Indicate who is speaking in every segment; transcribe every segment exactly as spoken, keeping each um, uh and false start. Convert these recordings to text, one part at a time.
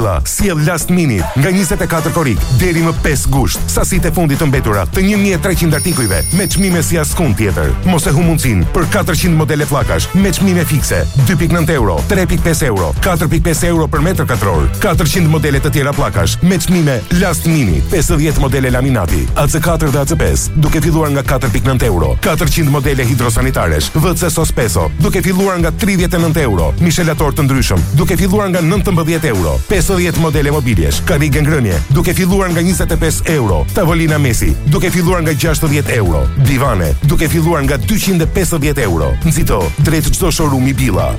Speaker 1: Billa sjell last minute nga njëzet e katër korik deri më pesë gusht. Sasitë e fundit të mbetura të një mijë e trecëqind artikujve me çmime si askund tjetër. Mos e humb mundësinë për katërqind modele pllakash me çmime fikse, dy pikë nëntë euro, tre pikë pesë euro, katër pikë pesë euro për metër katror. katërqind modele të tjera pllakash me çmime last minute, pesëdhjetë modele laminati, A C katër dhe A C pesë, duke filluar nga katër pikë nëntë euro, katërqind modele hidrosanitaresh, V C Sospeso, duke filluar nga tridhjetë e nëntë euro, mishelator të ndryshëm, duke filluar nga nëntëmbëdhjetë euro, pesëdhjetë modele mobiljesh, karrige ngrënie, duke filluar nga njëzet e pesë euro, tavolina mesi, duke filluar nga gjashtëdhjetë euro, divane, duke filluar nga dyqind e pesëdhjetë euro. Nxito drejt çdo showroom-i Billa.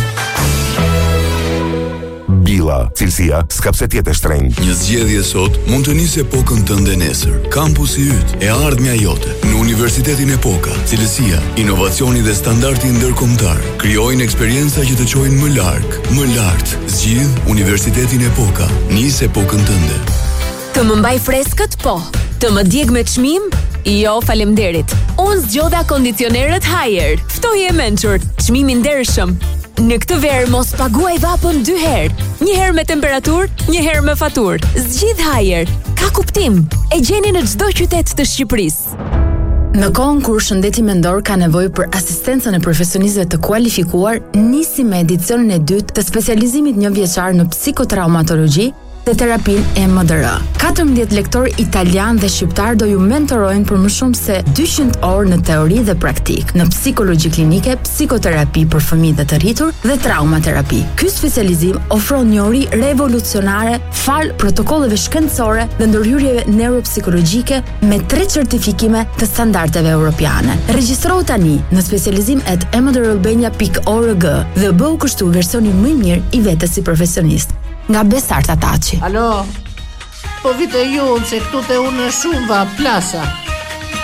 Speaker 1: Billa, cilësia s'ka pse tjetë e shtrenjtë.
Speaker 2: Një zgjedhje sot mund të nisë epokën tënde nesër. Kampusi yt e ardhmja jote. Në Universitetin Epoka, cilësia, inovacioni dhe standardi ndërkombëtar krijojnë eksperienca që të çojnë më larg, më lart. Zgjidh Universitetin Epoka. Nis epokën tënde.
Speaker 3: Të më mbaj freskët, po. Të më djeg me çmim? Jo, faleminderit. Unë zgjodha kondicionerët Haier. Ftoje e mençur, çmimi ndershëm. Në këtë verë mos paguaj vapën dy herë. Një herë me temperaturë, një herë me faturë. Zgjidh Haier. Ka kuptim. E gjeni në çdo qytet të Shqipërisë.
Speaker 4: Në kohën kur shëndeti mendor ka nevojë për asistencën e profesionistëve të kualifikuar, nisi me edicionin e dytë të specializimit një vjeçar në psikotraumatologji dhe terapinë E M D R. katërmbëdhjetë lektor italian dhe shqiptar do ju mentorojnë për më shumë se dyqind orë në teori dhe praktik, në psikologji klinike, psikoterapi për fëmijë dhe të rritur dhe traumaterapi. Ky specializim ofron njohuri revolucionare fal protokolleve shkencore dhe ndërhyrjeve neuropsikologjike me tre certifikime të standardeve europiane. Regjistrohu tani në specializim at emdralbania dot org dhe bëu kështu versioni më i mirë i vetes si profesionist. Nga Besart Ataçi.
Speaker 5: Alo, po vite ju që këtu te unë shumë va plasa.